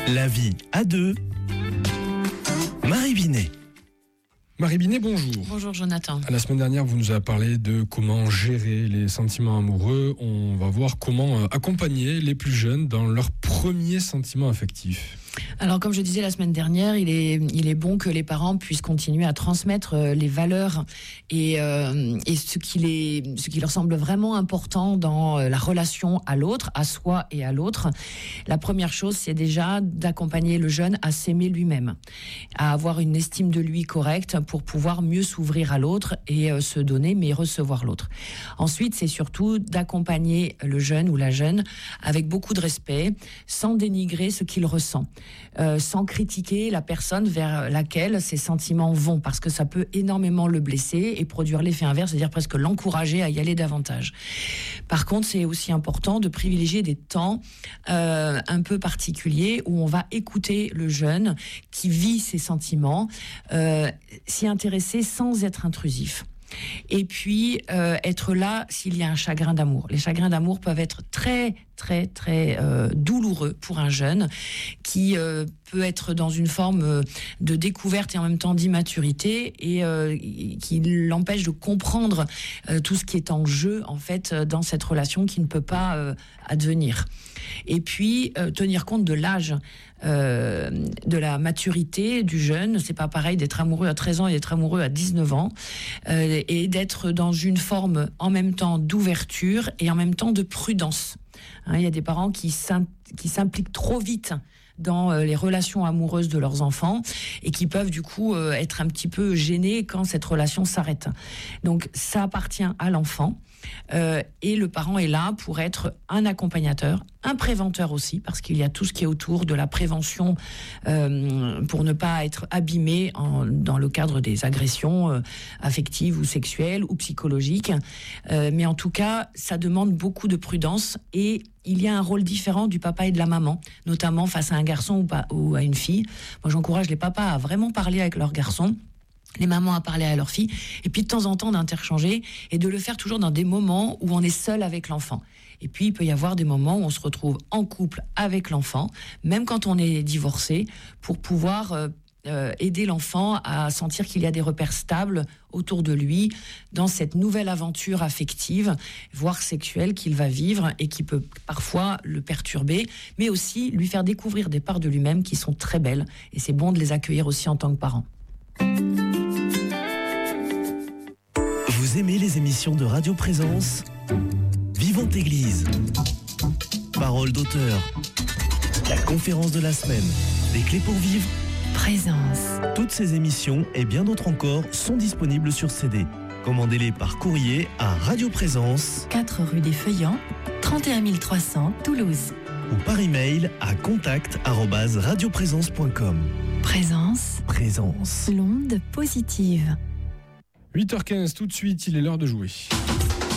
La vie à deux. Marie Binet. Marie Binet, bonjour. Bonjour Jonathan. La semaine dernière, vous nous avez parlé de comment gérer les sentiments amoureux. On va voir comment accompagner les plus jeunes dans leurs premiers sentiments affectifs. Alors, comme je disais la semaine dernière, il est bon que les parents puissent continuer à transmettre les valeurs et ce qui leur semble vraiment important dans la relation à l'autre, à soi et à l'autre. La première chose, c'est déjà d'accompagner le jeune à s'aimer lui-même, à avoir une estime de lui correcte pour pouvoir mieux s'ouvrir à l'autre et se donner, mais recevoir l'autre. Ensuite, c'est surtout d'accompagner le jeune ou la jeune avec beaucoup de respect, sans dénigrer ce qu'il ressent. Sans critiquer la personne vers laquelle ses sentiments vont, parce que ça peut énormément le blesser et produire l'effet inverse, c'est-à-dire presque l'encourager à y aller davantage. Par contre, c'est aussi important de privilégier des temps un peu particuliers où on va écouter le jeune qui vit ses sentiments, s'y intéresser sans être intrusif. Et puis être là s'il y a un chagrin d'amour. Les chagrins d'amour peuvent être très douloureux pour un jeune qui peut être dans une forme de découverte et en même temps d'immaturité et qui l'empêche de comprendre tout ce qui est en jeu en fait dans cette relation qui ne peut pas advenir. Et puis tenir compte de l'âge, de la maturité du jeune. C'est pas pareil d'être amoureux à 13 ans et d'être amoureux à 19 ans et d'être dans une forme en même temps d'ouverture et en même temps de prudence. Il y a des parents qui s'impliquent trop vite dans les relations amoureuses de leurs enfants et qui peuvent du coup être un petit peu gênés quand cette relation s'arrête. Donc ça appartient à l'enfant et le parent est là pour être un accompagnateur, un préventeur aussi, parce qu'il y a tout ce qui est autour de la prévention pour ne pas être abîmé dans le cadre des agressions affectives ou sexuelles ou psychologiques. Mais en tout cas, ça demande beaucoup de prudence et il y a un rôle différent du papa et de la maman, notamment face à un garçon ou à une fille. Moi, j'encourage les papas à vraiment parler avec leurs garçons, les mamans à parler à leurs filles, et puis de temps en temps d'interchanger, et de le faire toujours dans des moments où on est seul avec l'enfant. Et puis, il peut y avoir des moments où on se retrouve en couple avec l'enfant, même quand on est divorcé, pour pouvoir aider l'enfant à sentir qu'il y a des repères stables autour de lui dans cette nouvelle aventure affective, voire sexuelle qu'il va vivre et qui peut parfois le perturber, mais aussi lui faire découvrir des parts de lui-même qui sont très belles. Et c'est bon de les accueillir aussi en tant que parent. Vous aimez les émissions de Radio Présence ? Vivante Église. Parole d'auteur. La conférence de la semaine. Des clés pour vivre. Présence. Toutes ces émissions et bien d'autres encore sont disponibles sur CD. Commandez-les par courrier à Radio Présence, 4 rue des Feuillants, 31 300 Toulouse. ou par email à contact@radioprésence.com. Présence. Présence. L'onde positive. 8h15, tout de suite, il est l'heure de jouer.